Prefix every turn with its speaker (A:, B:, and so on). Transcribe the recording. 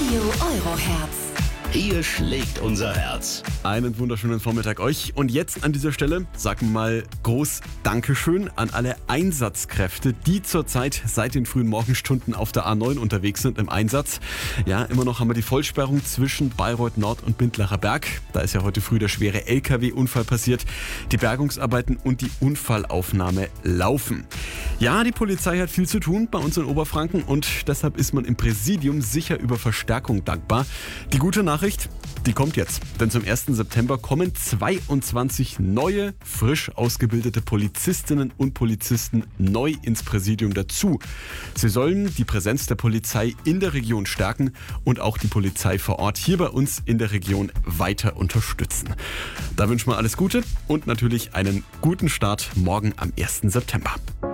A: Radio Euroherz.
B: Hier schlägt unser Herz.
C: Einen wunderschönen Vormittag euch. Und jetzt an dieser Stelle sagen wir mal groß Dankeschön an alle Einsatzkräfte, die zurzeit seit den frühen Morgenstunden auf der A9 unterwegs sind im Einsatz. Ja, immer noch haben wir die Vollsperrung zwischen Bayreuth Nord und Bindlacher Berg. Da ist ja heute früh der schwere LKW-Unfall passiert. Die Bergungsarbeiten und die Unfallaufnahme laufen. Ja, die Polizei hat viel zu tun bei uns in Oberfranken und deshalb ist man im Präsidium sicher über Verstärkung dankbar. Die gute Nachricht, die kommt jetzt, denn zum 1. September kommen 22 neue, frisch ausgebildete Polizistinnen und Polizisten neu ins Präsidium dazu. Sie sollen die Präsenz der Polizei in der Region stärken und auch die Polizei vor Ort hier bei uns in der Region weiter unterstützen. Da wünschen wir alles Gute und natürlich einen guten Start morgen am 1. September.